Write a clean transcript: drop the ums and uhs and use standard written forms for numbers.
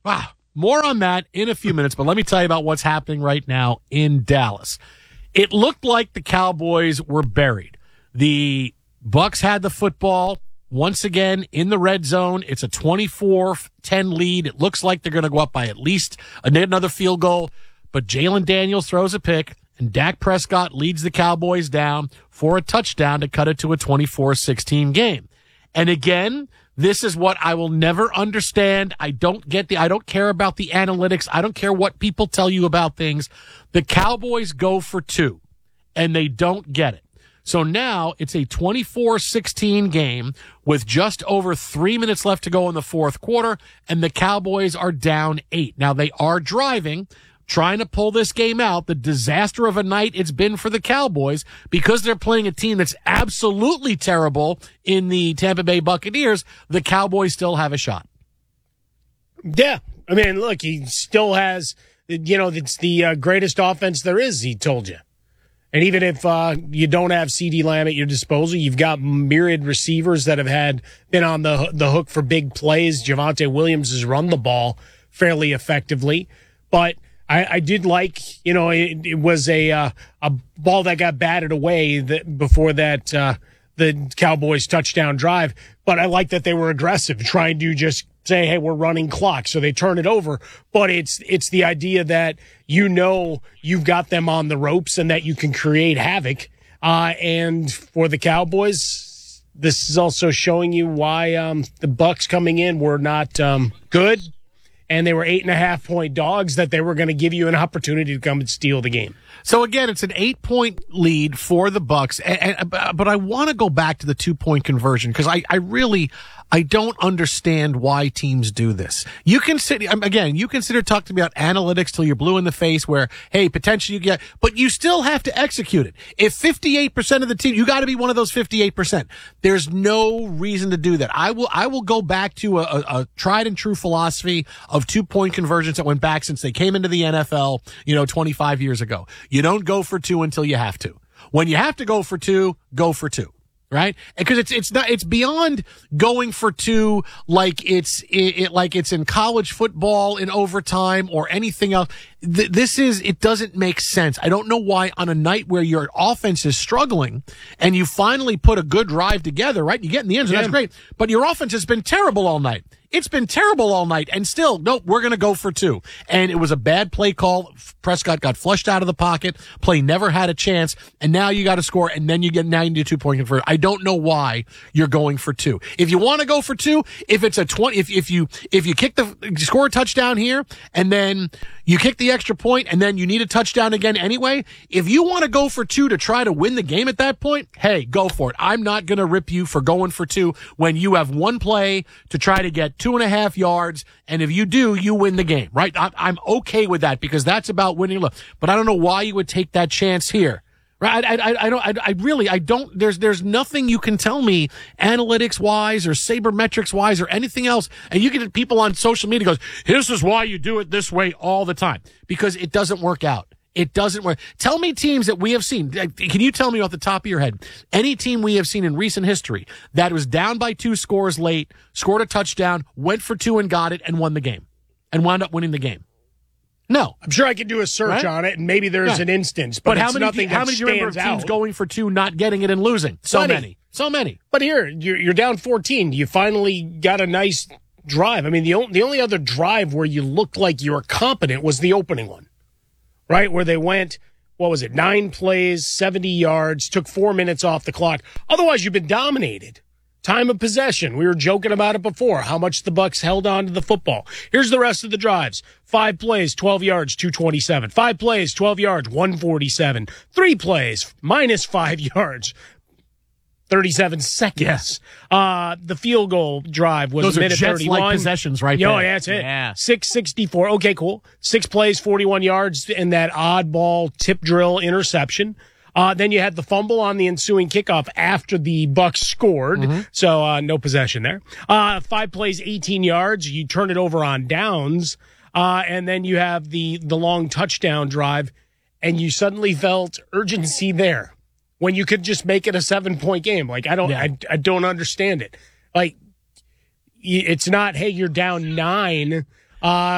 Wow. More on that in a few minutes, but let me tell you about what's happening right now in Dallas. It looked like the Cowboys were buried. The Bucs had the football once again in the red zone. It's a 24-10 lead. It looks like they're going to go up by at least another field goal, but Jalen Daniels throws a pick, and Dak Prescott leads the Cowboys down for a touchdown to cut it to a 24-16 game. And again, this is what I will never understand. I don't care about the analytics. I don't care what people tell you about things. The Cowboys go for two, and they don't get it. So now it's a 24-16 game with just over 3 minutes left to go in the fourth quarter, and the Cowboys are down 8. Now they are driving, trying to pull this game out. The disaster of a night it's been for the Cowboys because they're playing a team that's absolutely terrible in the Tampa Bay Buccaneers. The Cowboys still have a shot. Yeah. I mean, look, he still has, it's the greatest offense there is, he told you. And even if you don't have CeeDee Lamb at your disposal, you've got myriad receivers that have been on the hook for big plays. Javonte Williams has run the ball fairly effectively. But I did like, it was a ball that got batted away before that the Cowboys touchdown drive. But I like that they were aggressive, trying to just say, hey, we're running clock. So they turn it over. But it's the idea that you've got them on the ropes and that you can create havoc. And for the Cowboys, this is also showing you why the Bucs coming in were not good. And they were 8.5-point dogs, that they were going to give you an opportunity to come and steal the game. So again, it's an 8-point lead for the Bucs, but I want to go back to the 2-point conversion because I don't understand why teams do this. You can talk to me about analytics till you're blue in the face where, hey, potentially you get, but you still have to execute it. If 58% of the team, you got to be one of those 58%. There's no reason to do that. I will go back to a tried and true philosophy of 2-point conversions that went back since they came into the NFL, 25 years ago. You don't go for two until you have to. When you have to go for two, go for two. Right? Because it's beyond going for two like it's in college football in overtime or anything else. It doesn't make sense. I don't know why on a night where your offense is struggling and you finally put a good drive together, right? You get in the end zone, that's great. But your offense has been terrible all night. It's been terrible all night, and still, nope, we're going to go for two. And it was a bad play call. Prescott got flushed out of the pocket. Play never had a chance, and now you got to score, and then you need a 2-point conversion. I don't know why you're going for two. If you want to go for two, if it's a 20, if you score a touchdown here, and then you kick the extra point, and then you need a touchdown again anyway, if you want to go for two to try to win the game at that point, hey, go for it. I'm not going to rip you for going for two when you have one play to try to get 2.5 yards, and if you do, you win the game, right? I'm okay with that because that's about winning. But I don't know why you would take that chance here, right? I don't. There's nothing you can tell me analytics wise or sabermetrics wise or anything else, and you get people on social media goes, "This is why you do it this way all the time," because it doesn't work out. It doesn't work. Tell me teams that we have seen. Can you tell me off the top of your head any team we have seen in recent history that was down by 2 scores late, scored a touchdown, went for 2 and got it, and won the game, and wound up winning the game? No. I'm sure I could do a search on it, and maybe there's an instance, but how many do you remember of teams going for 2, not getting it, and losing? So many. But here, you're down 14. You finally got a nice drive. I mean, the only other drive where you looked like you were competent was the opening one. Right, where they went, 9 plays, 70 yards, took 4 minutes off the clock. Otherwise, you've been dominated. Time of possession. We were joking about it before, how much the Bucs held on to the football. Here's the rest of the drives. 5 plays, 12 yards, 227. 5 plays, 12 yards, 147. 3 plays, minus 5 yards, 37 seconds. Yes. The field goal drive was those a minute are Jets 31. Like possessions right there. Oh, yeah, that's it. Yeah. 6:64. Okay, cool. 6 plays, 41 yards, and that oddball tip drill interception. Then you had the fumble on the ensuing kickoff after the Bucs scored. Mm-hmm. So no possession there. 5 plays, 18 yards. You turn it over on downs. And then you have the long touchdown drive, and you suddenly felt urgency there when you could just make it a 7-point game. Like, I don't understand it. Like, it's not, hey, you're down 9.